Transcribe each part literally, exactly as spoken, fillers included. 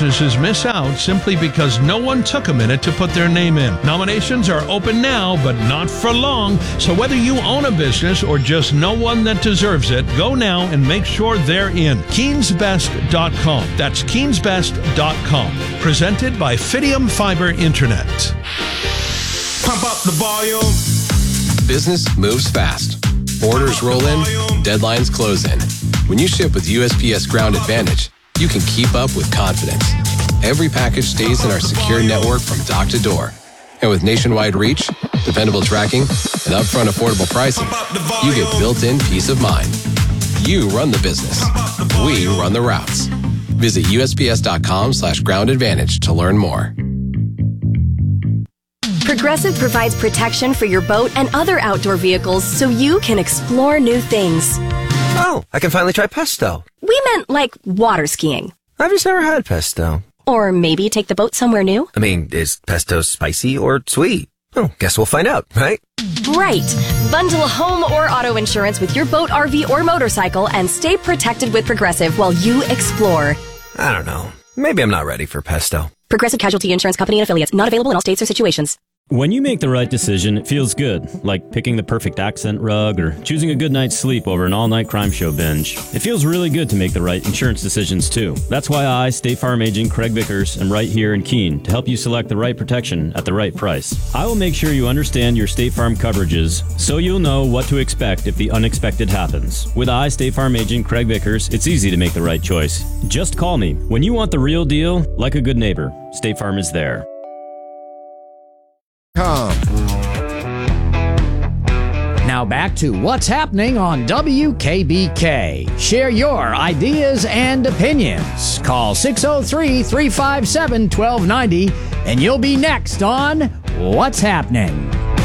businesses miss out simply because no one took a minute to put their name in. Nominations are open now, but not for long. So whether you own a business or just know one that deserves it, go now and make sure they're in. Keens Best dot com. That's Keens Best dot com. Presented by Fidium Fiber Internet. Pump up the volume. Business moves fast. Orders roll in, deadlines close in. When you ship with U S P S Ground Advantage, you can keep up with confidence. Every package stays in our secure network from dock to door. And with nationwide reach, dependable tracking, and upfront affordable pricing, you get built-in peace of mind. You run the business. We run the routes. Visit U S P S dot com slash ground advantage to learn more. Progressive provides protection for your boat and other outdoor vehicles so you can explore new things. Oh, I can finally try pesto. We meant like water skiing. I've just never had pesto. Or maybe take the boat somewhere new. I mean, is pesto spicy or sweet? Oh, guess we'll find out, right? Right. Bundle home or auto insurance with your boat, R V, or motorcycle and stay protected with Progressive while you explore. I don't know. Maybe I'm not ready for pesto. Progressive Casualty Insurance Company and Affiliates. Not available in all states or situations. When you make the right decision, it feels good, like picking the perfect accent rug or choosing a good night's sleep over an all-night crime show binge. It feels really good to make the right insurance decisions, too. That's why I, State Farm Agent Craig Vickers, am right here in Keene to help you select the right protection at the right price. I will make sure you understand your State Farm coverages so you'll know what to expect if the unexpected happens. With I, State Farm Agent Craig Vickers, it's easy to make the right choice. Just call me. When you want the real deal, like a good neighbor, State Farm is there. Now back to what's happening on W K B K. Share your ideas and opinions. Call six oh three, three five seven, one two nine oh and you'll be next on What's Happening.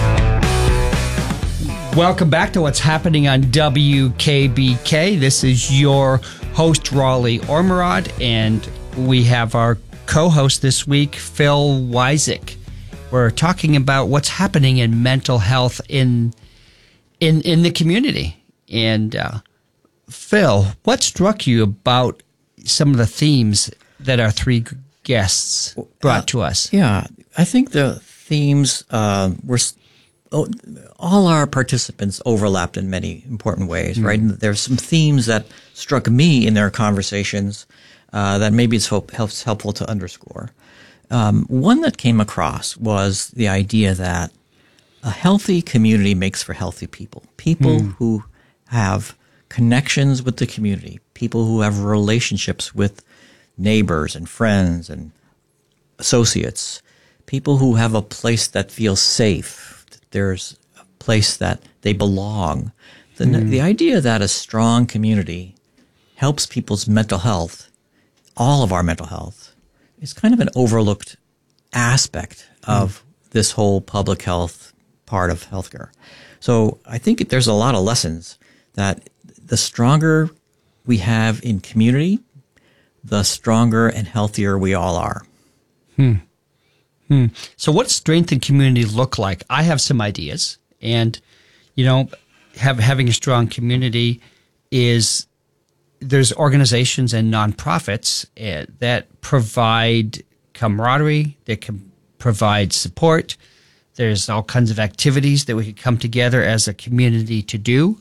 Welcome back to What's Happening on W K B K. This is your host, Raleigh Ormerod, and we have our co-host this week, Phil Wyzik. We're talking about what's happening in mental health in in in the community. And uh, Phil, what struck you about some of the themes that our three guests brought uh, to us? Yeah, I think the themes uh, were oh, all our participants overlapped in many important ways, mm-hmm. right? And there's some themes that struck me in their conversations uh, that maybe it's hope, helps helpful to underscore. Um, one that came across was the idea that a healthy community makes for healthy people. People mm. who have connections with the community, people who have relationships with neighbors and friends and associates, people who have a place that feels safe. There's a place that they belong. The, mm. the idea that a strong community helps people's mental health, all of our mental health, is kind of an overlooked aspect of mm. this whole public health part of healthcare. So I think there's a lot of lessons that the stronger we have in community, the stronger and healthier we all are. Hmm. Hmm. So what does strength in community look like? I have some ideas. And, you know, have, having a strong community is there's organizations and nonprofits uh, that provide camaraderie, that can provide support. There's all kinds of activities that we could come together as a community to do.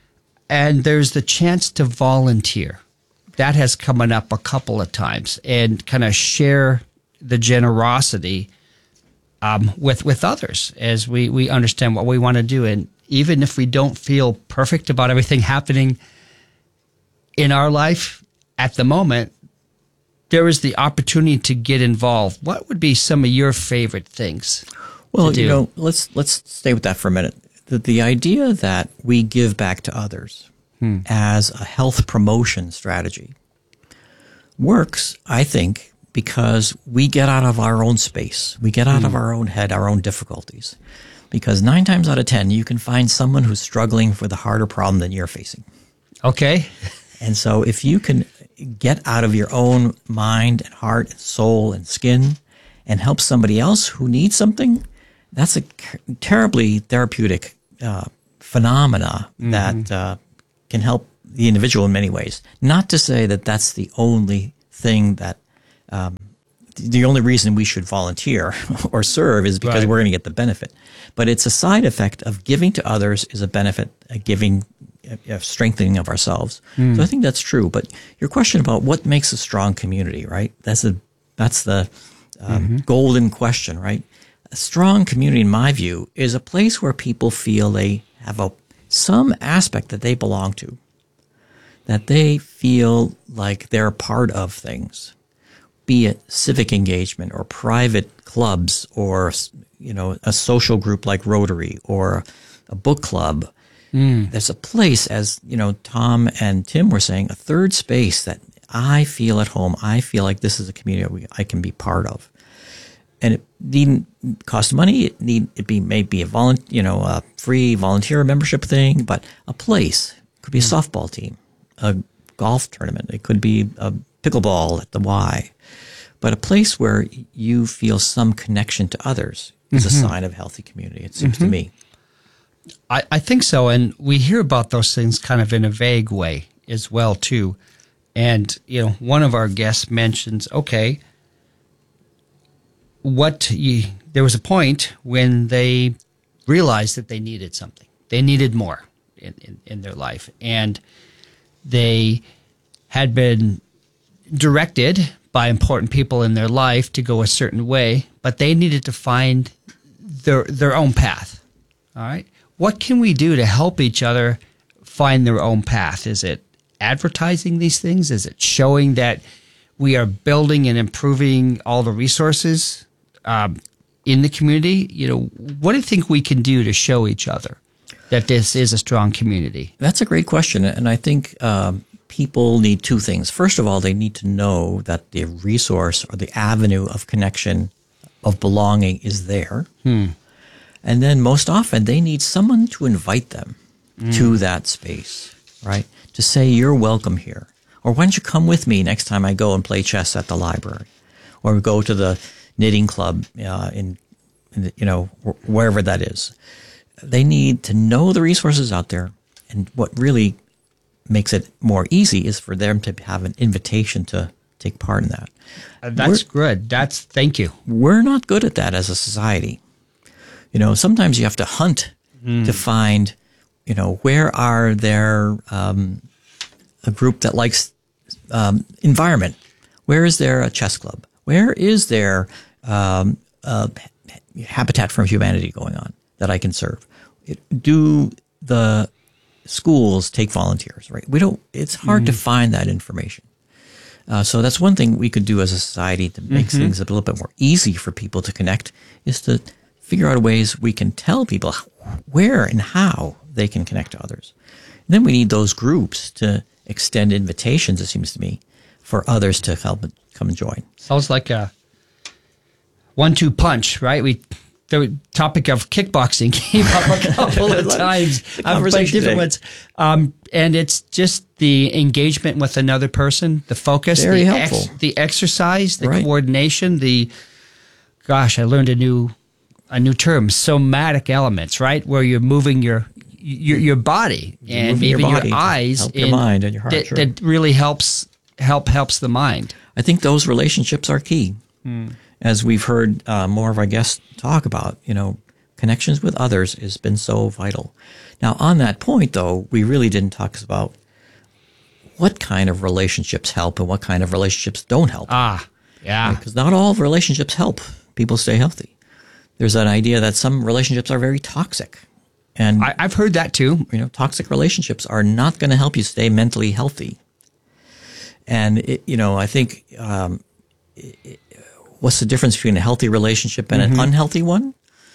And there's the chance to volunteer. That has come up a couple of times and kind of share the generosity um, with with others as we, we understand what we want to do. And even if we don't feel perfect about everything happening in our life at the moment, there is the opportunity to get involved. What would be some of your favorite things? Well, you know, let's let's stay with that for a minute. The, the idea that we give back to others hmm. as a health promotion strategy works, I think, because we get out of our own space. We get out hmm. of our own head, our own difficulties. Because nine times out of ten, you can find someone who's struggling with a harder problem than you're facing. Okay. And so if you can get out of your own mind and heart and soul and skin and help somebody else who needs something, that's a terribly therapeutic uh, phenomena mm-hmm. that uh, can help the individual in many ways. Not to say that that's the only thing that um, the only reason we should volunteer or serve is because Right. we're going to get the benefit. But it's a side effect of giving to others is a benefit, a giving, a, a strengthening of ourselves. Mm. So I think that's true. But your question about what makes a strong community, right? That's a that's the um, Mm-hmm. golden question, right? A strong community, in my view, is a place where people feel they have a some aspect that they belong to, that they feel like they're part of things, be it civic engagement or private clubs or, you know, a social group like Rotary or a book club. Mm. There's a place, as, you know, Tom and Tim were saying, a third space that I feel at home. I feel like this is a community I can be part of. And it needn't cost money. It need it be maybe a volun, you know, a free volunteer membership thing, but a place. It could be a softball team, a golf tournament. It could be a pickleball at the Y. But a place where you feel some connection to others is Mm-hmm. a sign of a healthy community, it seems Mhm. to me. I, I think so. And we hear about those things kind of in a vague way as well, too. And, you know, one of our guests mentions, okay, what you, there was a point when they realized that they needed something. They needed more in, in, in their life. And they had been directed by important people in their life to go a certain way, but they needed to find their their own path. All right. What can we do to help each other find their own path? Is it advertising these things? Is it showing that we are building and improving all the resources um, in the community? You know, what do you think we can do to show each other that this is a strong community? That's a great question. And I think um, people need two things. First of all, they need to know that the resource or the avenue of connection, of belonging is there. Hmm. And then most often they need someone to invite them Mm. to that space, right? To say, you're welcome here. Or why don't you come with me next time I go and play chess at the library? Or go to the knitting club uh, in, in the, you know, wh- wherever that is. They need to know the resources out there. And what really makes it more easy is for them to have an invitation to take part in that. Uh, that's good. That's, thank you. We're not good at that as a society. You know, sometimes you have to hunt Mm. to find, you know, where are there um, a group that likes um, environment? Where is there a chess club? Where is there um, a Habitat for Humanity going on that I can serve? It, do the schools take volunteers, right? We don't, it's hard mm. to find that information. Uh, so that's one thing we could do as a society to make mm-hmm. things a little bit more easy for people to connect, is to figure out ways we can tell people where and how they can connect to others. And then we need those groups to extend invitations, it seems to me, for others to help come and join. Sounds like a one-two punch, right? We the topic of kickboxing came up a couple of times. I've played different ones, um, and it's just the engagement with another person, the focus, Very the, helpful. Ex, the exercise, the right. coordination. The gosh, I learned a new a new term: somatic elements, right? Where you're moving your your, your body you're and even your, your body eyes, help your in, mind and your heart. That, sure. that really helps help helps the mind. I think those relationships are key. Hmm. As we've heard uh, more of our guests talk about, you know, connections with others has been so vital. Now, on that point, though, we really didn't talk about what kind of relationships help and what kind of relationships don't help. Ah, yeah. Because right? not all relationships help people stay healthy. There's an idea that some relationships are very toxic. And I, I've heard that too. You know, toxic relationships are not going to help you stay mentally healthy. And, it, you know, I think... Um, it, what's the difference between a healthy relationship and mm-hmm. an unhealthy one?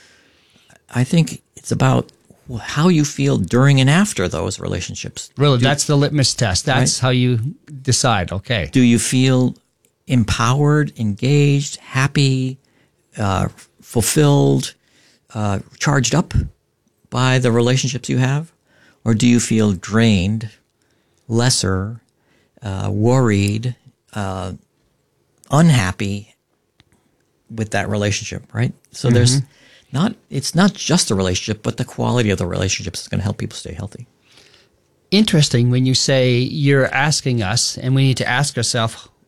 I think it's about how you feel during and after those relationships. Really, Do, that's the litmus test. That's right? how you decide, okay. Do you feel empowered, engaged, happy, uh, fulfilled, uh, charged up by the relationships you have? Or do you feel drained, lesser, uh, worried, uh, unhappy with that relationship, right? So mm-hmm. there's not, it's not just a relationship, but the quality of the relationships is going to help people stay healthy. Interesting when you say you're asking us, and we need to ask ourselves,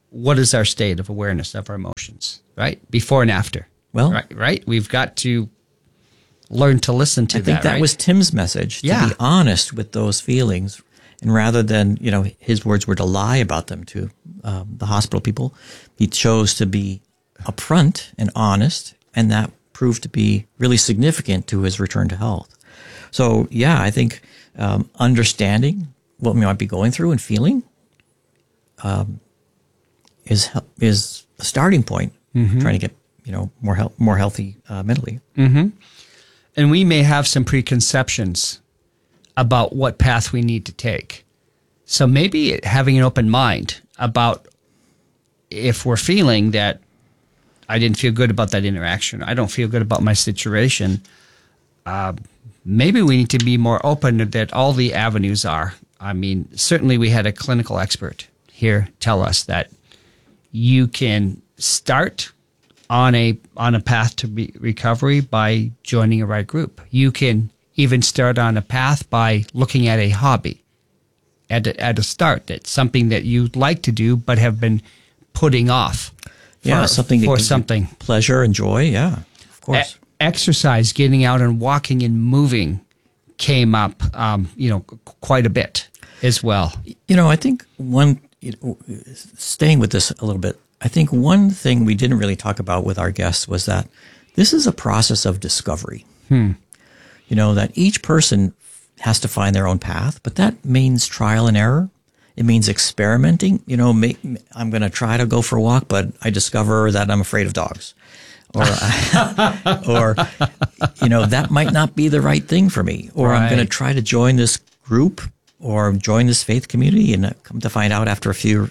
what is our state of awareness of our emotions, right? Before and after. Well, right, right? We've got to learn to listen to I think that, that right? was Tim's message, to Yeah. be honest with those feelings. And rather than, you know, his words were to lie about them to um, the hospital people, he chose to be upfront and honest, and that proved to be really significant to his return to health. So, yeah, I think um, understanding what we might be going through and feeling um, is is a starting point. Mhm. Trying to get, you know, more health, more healthy uh, mentally. Mm-hmm. And we may have some preconceptions about what path we need to take. So maybe having an open mind about if we're feeling that I didn't feel good about that interaction, I don't feel good about my situation, uh, maybe we need to be more open that all the avenues are. I mean, certainly we had a clinical expert here tell us that you can start on a on a path to re- recovery by joining a right group. You can even start on a path by looking at a hobby at a, at a start. That's something that you'd like to do but have been putting off. For, Yeah, something that for gives you something pleasure and joy. Yeah, of course. E- exercise, getting out and walking and moving, came up, um, you know, qu- quite a bit as well. You know, I think one, you know, staying with this a little bit, I think one thing we didn't really talk about with our guests was that this is a process of discovery. Hmm. You know, that each person has to find their own path, but that means trial and error. It means experimenting. You know, make, I'm going to try to go for a walk, but I discover that I'm afraid of dogs. Or, or, you know, that might not be the right thing for me. Or I'm going to Right. try to join this group or join this faith community, and come to find out after a few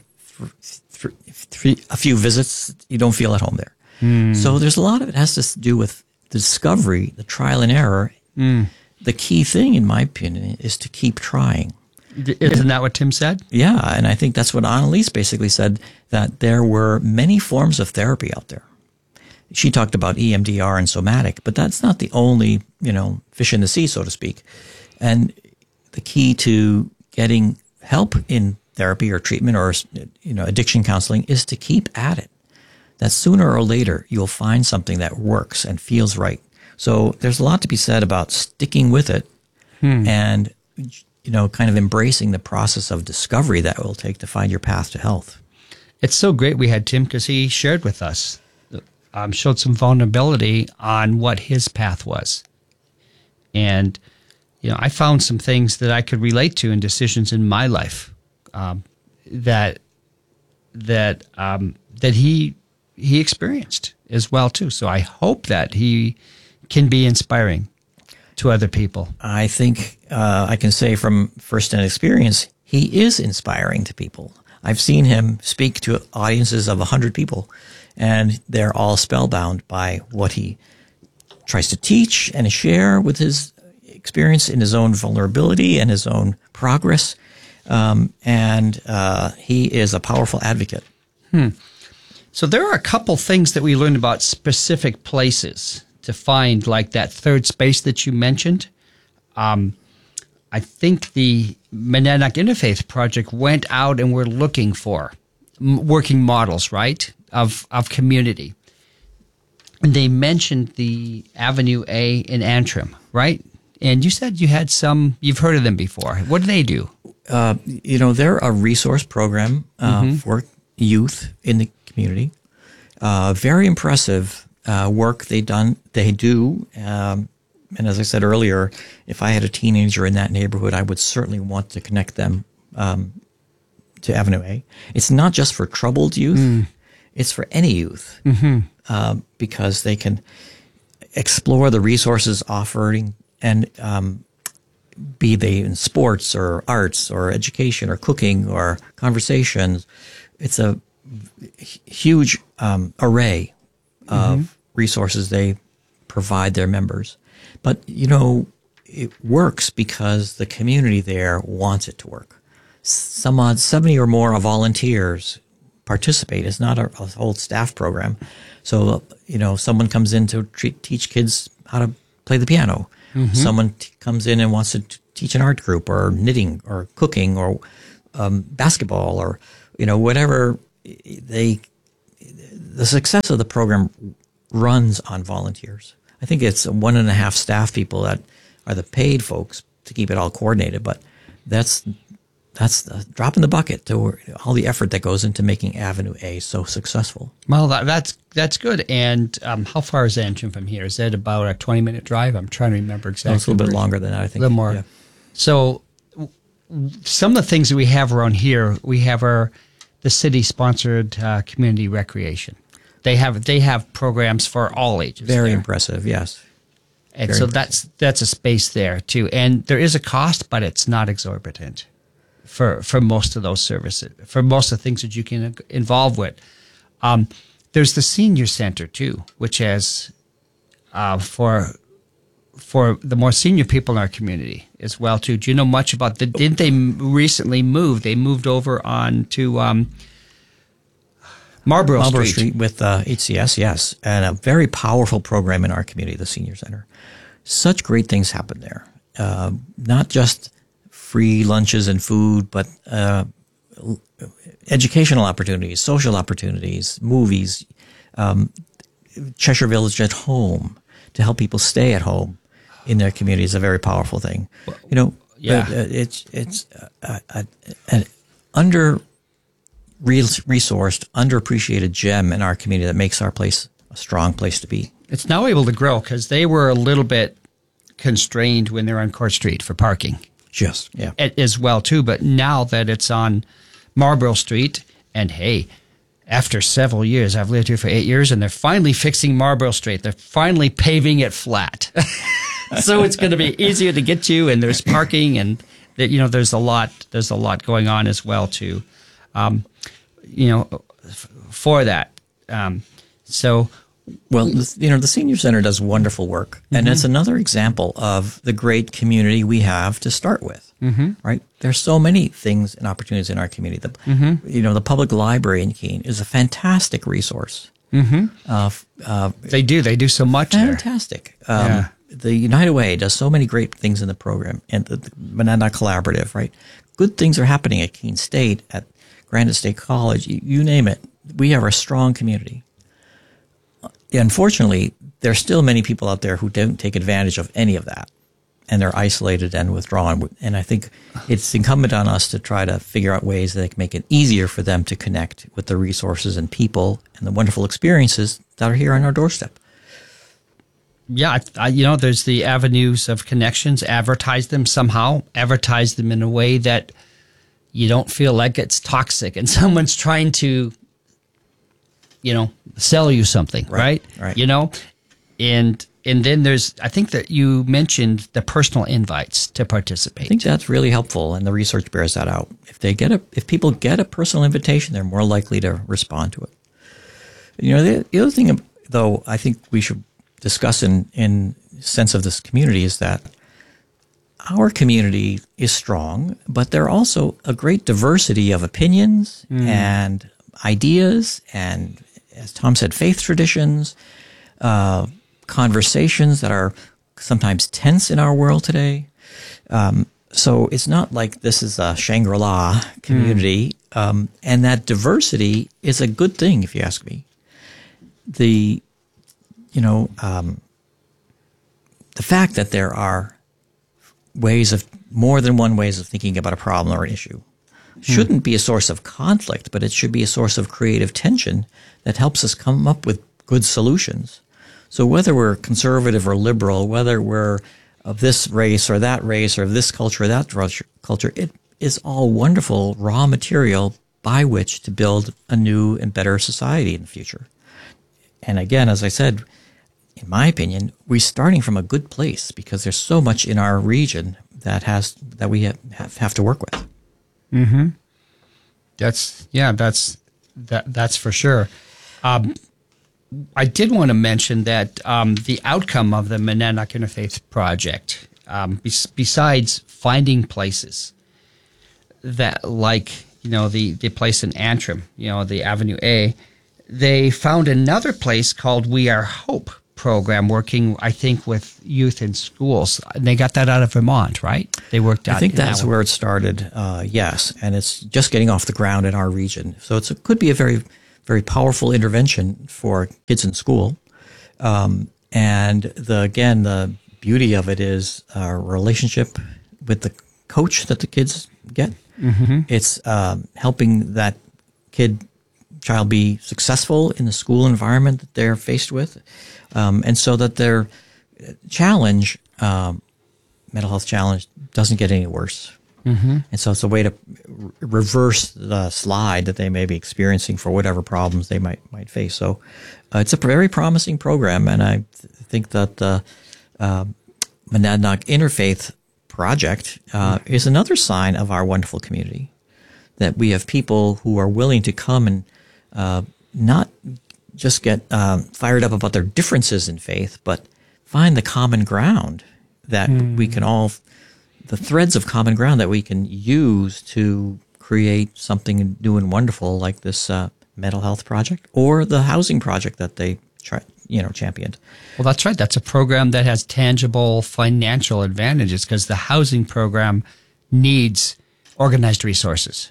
a few visits, you don't feel at home there. Mm. So there's a lot of it has to do with the discovery, the trial and error. Mm. The key thing, in my opinion, is to keep trying. Isn't that what Tim said? Yeah, and I think that's what Annalise basically said, that there were many forms of therapy out there. She talked about E M D R and somatic, but that's not the only, you know, fish in the sea, so to speak. And the key to getting help in therapy or treatment or, you know, addiction counseling is to keep at it. That sooner or later you'll find something that works and feels right. So there's a lot to be said about sticking with it Hmm. and, you know, kind of embracing the process of discovery that it will take to find your path to health. It's so great we had Tim because he shared with us, um, showed some vulnerability on what his path was. And, you know, I found some things that I could relate to in decisions in my life um, that that um, that he he experienced as well too. So I hope that he can be inspiring to other people. I think uh, I can say from first-hand experience, he is inspiring to people. I've seen him speak to audiences of one hundred people, and they're all spellbound by what he tries to teach and share with his experience in his own vulnerability and his own progress. Um, and uh, he is a powerful advocate. Hmm. So there are a couple things that we learned about specific places to find, like that third space that you mentioned. Um, I think the Monadnock Interfaith Project went out and we're looking for m- working models, right, of of community. And they mentioned the Avenue A in Antrim, right? And you said you had some, you've heard of them before. What do they do? Uh, you know, they're a resource program uh, Mhm. for youth in the community. Uh, very impressive uh, work they done. They do. Um, and as I said earlier, if I had a teenager in that neighborhood, I would certainly want to connect them um, to Avenue A. It's not just for troubled youth. Mm. It's for any youth Mm-hmm. uh, because they can explore the resources offering and um, be they in sports or arts or education or cooking or conversations. It's a huge um, array of Mhm. resources they provide their members. But, you know, it works because the community there wants it to work. Some odd seventy or more of volunteers participate. It's not a, a whole staff program. So, you know, someone comes in to treat, teach kids how to play the piano. Mhm. Someone t- comes in and wants to t- teach an art group or knitting or cooking or um, basketball or, you know, whatever they the success of the program runs on volunteers. I think it's one and a half staff people that are the paid folks to keep it all coordinated, but that's that's the drop in the bucket to all the effort that goes into making Avenue A so successful. Well, that, that's that's good. And um, how far is Antrim from here? Is that about a twenty minute drive? I'm trying to remember exactly. No, it's a little bit longer than that, I think. A little more. Yeah. So some of the things that we have around here, we have our the city sponsored uh, community recreation. They have they have programs for all ages. Very there. impressive, yes. And Very so impressive. that's that's a space there too. And there is a cost, but it's not exorbitant for for most of those services, for most of the things that you can involve with. Um, there's the senior center too, which has uh, for for the more senior people in our community as well too. Do you know much about the? Didn't they recently move? They moved over on to um, Marlborough, Marlborough Street. Street with uh, H C S, yes, and a very powerful program in our community, the Senior Center. Such great things happen there. Uh, not just free lunches and food, but uh, educational opportunities, social opportunities, movies, um, Cheshire Village at Home to help people stay at home in their community is a very powerful thing. You know, yeah. uh, it's it's uh, uh, an under resourced, underappreciated gem in our community that makes our place a strong place to be. It's now able to grow because they were a little bit constrained when they're on Court Street for parking. Just, yeah. As well, too. But now that it's on Marlborough Street, and hey, after several years, I've lived here for eight years, and they're finally fixing Marlborough Street. They're finally paving it flat. So it's going to be easier to get to, and there's parking, and that you know, there's a lot, there's a lot going on as well, too. Um, you know, f- for that. Um, so, well, you know, the Senior Center does wonderful work, mm-hmm. and it's another example of the great community we have to start with. Mm-hmm. Right? There's so many things and opportunities in our community. The, mm-hmm. You know, the public library in Keene is a fantastic resource. Mm-hmm. Uh, uh, they do. They do so much. Fantastic. There. Um, yeah. The United Way does so many great things in the program, and the, the Monadnock Collaborative. Right? Good things are happening at Keene State, at Granite State College. You, you name it. We have a strong community. Unfortunately, there are still many people out there who don't take advantage of any of that, and they're isolated and withdrawn. And I think it's incumbent on us to try to figure out ways that can make it easier for them to connect with the resources and people and the wonderful experiences that are here on our doorstep. Yeah, I, you know, there's the avenues of connections. Advertise them somehow. Advertise them in a way that you don't feel like it's toxic and someone's trying to, you know, sell you something, right? Right. right. You know, and and then there's, I think that you mentioned the personal invites to participate. I think that's really helpful, and the research bears that out. If they get a, if people get a personal invitation, they're more likely to respond to it. You know, the, the other thing, though, I think we should discuss in in sense of this community is that our community is strong, but there are also a great diversity of opinions mm. and ideas and, as Tom said, faith traditions, uh, conversations that are sometimes tense in our world today. Um, so it's not like this is a Shangri-La community, mm. um, and that diversity is a good thing, if you ask me. The, you know, um, the fact that there are ways of more than one ways of thinking about a problem or an issue shouldn't be a source of conflict, but it should be a source of creative tension that helps us come up with good solutions. So whether we're conservative or liberal, whether we're of this race or that race or of this culture or that culture, it is all wonderful raw material by which to build a new and better society in the future. And again, as I said, in my opinion, we're starting from a good place because there's so much in our region that has that we have, have, have to work with. Mm-hmm. That's yeah, that's that that's for sure. Um, I did want to mention that um, the outcome of the Monadnock Interfaith Project, um, bes- besides finding places that, like you know, the the place in Antrim, you know, the Avenue A, they found another place called We Are Hope. program working, I think, with youth in schools. They got that out of Vermont, right? They worked out. I think in that's that where it started, uh, yes. And it's just getting off the ground in our region. So it's, it could be a very, very powerful intervention for kids in school. Um, and the again, the beauty of it is a relationship with the coach that the kids get. Mm-hmm. It's um, helping that kid, child be successful in the school environment that they're faced with. Um, and so that their challenge, um, mental health challenge, doesn't get any worse. Mm-hmm. And so it's a way to r- reverse the slide that they may be experiencing for whatever problems they might might face. So uh, it's a very promising program, and I th- think that the uh, Monadnock Interfaith Project uh, mm-hmm. is another sign of our wonderful community, that we have people who are willing to come and uh, not just get um, fired up about their differences in faith, but find the common ground that mm. we can all, the threads of common ground that we can use to create something new and wonderful like this uh, mental health project or the housing project that they try, you know, championed. Well, that's right. That's a program that has tangible financial advantages because the housing program needs organized resources.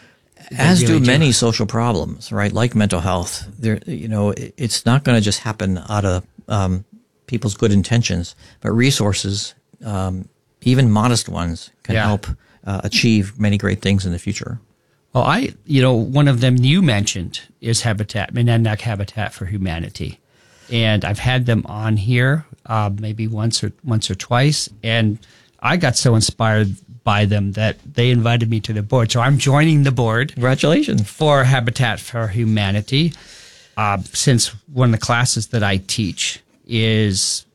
As really do do. many social problems, right? Like mental health. There, you know, it's not going to just happen out of um, people's good intentions, but resources, um, even modest ones, can Yeah. help uh, achieve many great things in the future. Well, I, you know, one of them you mentioned is Habitat, Monadnock Habitat for Humanity, and I've had them on here uh, maybe once or once or twice, and I got so inspired by them that they invited me to the board. So I'm joining the board. Congratulations. For Habitat for Humanity, uh, since one of the classes that I teach is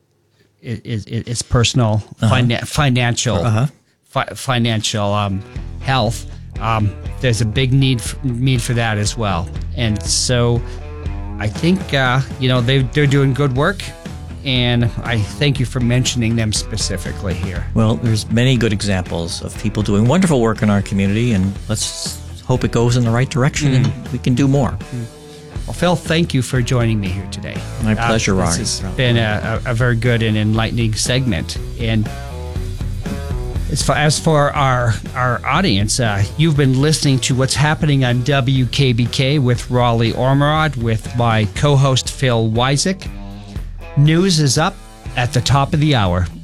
is, is, is personal Uh-huh. fina- financial Uh-huh. fi- financial um, health. Um, there's a big need for, need for that as well, and so I think uh, you know they they're doing good work. And I thank you for mentioning them specifically here. Well, there's many good examples of people doing wonderful work in our community, and let's hope it goes in the right direction mm. and we can do more. Mm. Well, Phil, thank you for joining me here today. My pleasure, uh, Ron. This has been a, a, a very good and enlightening segment. And as for, as for our, our audience, uh, you've been listening to What's Happening on W K B K with Raleigh Ormerod with my co-host Phil Wysick. News is up at the top of the hour.